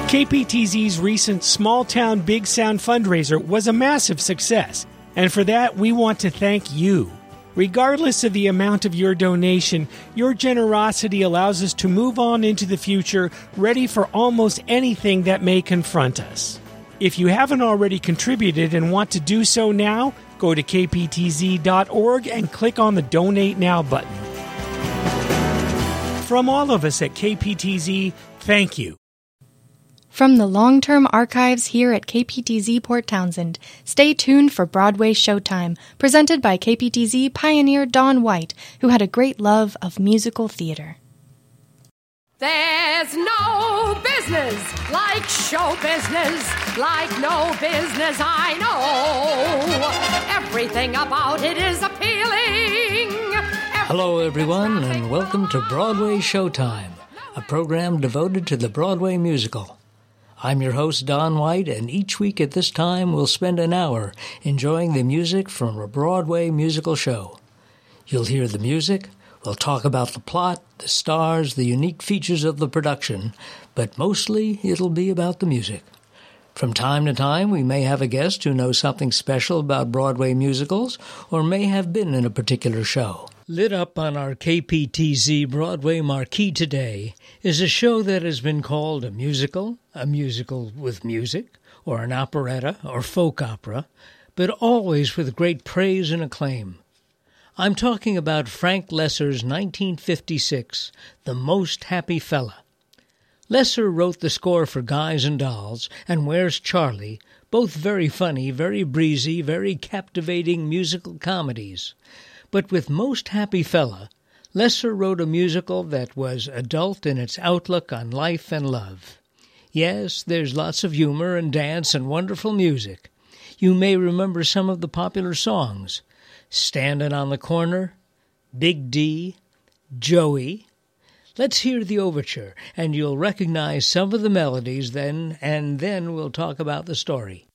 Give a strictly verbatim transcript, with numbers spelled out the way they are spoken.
K P T Z's recent Small Town Big Sound fundraiser was a massive success, and for that we want to thank you. Regardless of the amount of your donation, your generosity allows us to move on into the future ready for almost anything that may confront us. If you haven't already contributed and want to do so now, go to k p t z dot org and click on the Donate Now button. From all of us at K P T Z, thank you. From the long-term archives here at K P T Z Port Townsend, stay tuned for Broadway Showtime, presented by K P T Z pioneer Don White, who had a great love of musical theater. There's no business like show business, like no business I know. Everything about it is appealing. Hello, everyone, and welcome to Broadway Showtime, a program devoted to the Broadway musical. I'm your host, Don White, and each week at this time we'll spend an hour enjoying the music from a Broadway musical show. You'll hear the music, we'll talk about the plot, the stars, the unique features of the production, but mostly it'll be about the music. From time to time, we may have a guest who knows something special about Broadway musicals or may have been in a particular show. Lit up on our K P T Z Broadway marquee today is a show that has been called a musical, a musical with music, or an operetta or folk opera, but always with great praise and acclaim. I'm talking about Frank Loesser's nineteen fifty-six, The Most Happy Fella. Loesser wrote the score for Guys and Dolls and Where's Charlie, both very funny, very breezy, very captivating musical comedies. But with Most Happy Fella, Loesser wrote a musical that was adult in its outlook on life and love. Yes, there's lots of humor and dance and wonderful music. You may remember some of the popular songs: Standin' on the Corner, Big D, Joey. Let's hear the overture, and you'll recognize some of the melodies then, and then we'll talk about the story.